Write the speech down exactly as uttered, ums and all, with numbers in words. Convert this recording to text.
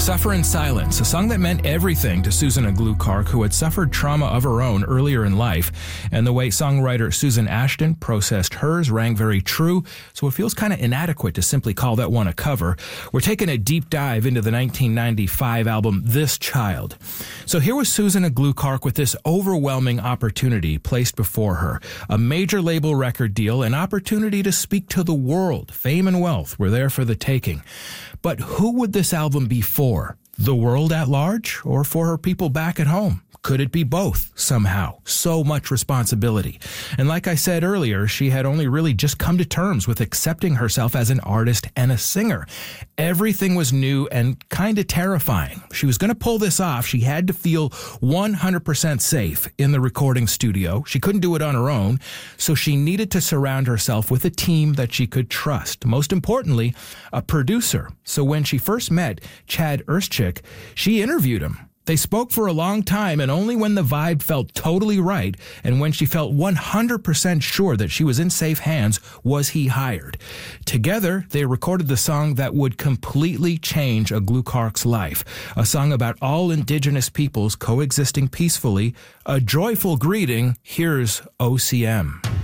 Suffer in Silence, a song that meant everything to Susan Aglu-Clark, who had suffered trauma of her own earlier in life. And the way songwriter Susan Ashton processed hers rang very true, so it feels kind of inadequate to simply call that one a cover. We're taking a deep dive into the nineteen ninety-five album This Child. So here was Susan Aglu-Clark with this overwhelming opportunity placed before her. A major label record deal, an opportunity to speak to the world. Fame and wealth were there for the taking. But who would this album be for? The world at large, or for her people back at home? Could it be both somehow? So much responsibility. And like I said earlier, she had only really just come to terms with accepting herself as an artist and a singer. Everything was new and kind of terrifying. She was going to pull this off. She had to feel one hundred percent safe in the recording studio. She couldn't do it on her own, so she needed to surround herself with a team that she could trust. Most importantly, a producer. So when she first met Chad Erschik, she interviewed him. They spoke for a long time, and only when the vibe felt totally right and when she felt one hundred percent sure that she was in safe hands was he hired. Together, they recorded the song that would completely change Aglu-Clark's life, a song about all Indigenous peoples coexisting peacefully, a joyful greeting. Here's O C M.